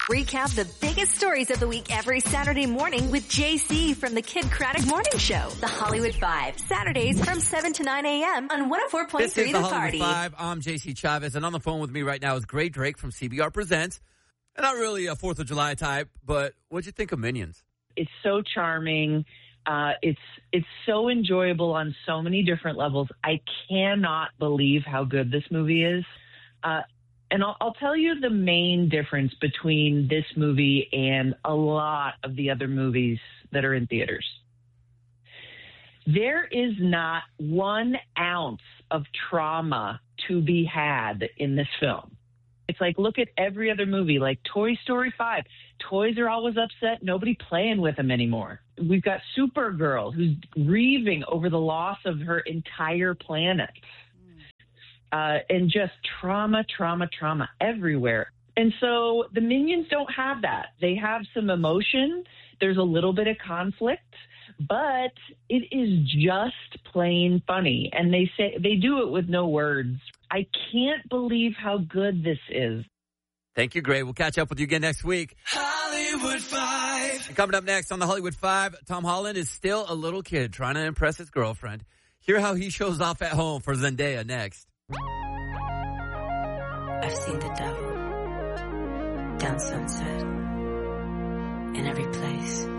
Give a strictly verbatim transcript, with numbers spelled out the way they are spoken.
Recap the biggest stories of the week every Saturday morning with J C from the Kid Craddock Morning Show. The Hollywood Five. Saturdays from seven to nine a.m. on one oh four point three This is The, the Party. Hollywood Five. I'm J C Chavez, and on the phone with me right now is Gray Drake from C B R Presents. And not really a fourth of July type, but what'd you think of Minions? It's so charming. Uh, it's it's so enjoyable on so many different levels. I cannot believe how good this movie is. Uh, and I'll, I'll tell you the main difference between this movie and a lot of the other movies that are in theaters. There is not one ounce of trauma to be had in this film. It's like, look at every other movie, like Toy Story five. Toys are always upset. Nobody playing with them anymore. We've got Supergirl, who's grieving over the loss of her entire planet. Uh, and just trauma, trauma, trauma everywhere. And so the Minions don't have that. They have some emotion. There's a little bit of conflict, but it is just plain funny. And they say they do it with no words. I can't believe how good this is. Thank you, Gray. We'll catch up with you again next week. Hollywood Five. And coming up next on the Hollywood Five, Tom Holland is still a little kid trying to impress his girlfriend. Hear how he shows off at home for Zendaya next. I've seen the devil down Sunset in every place.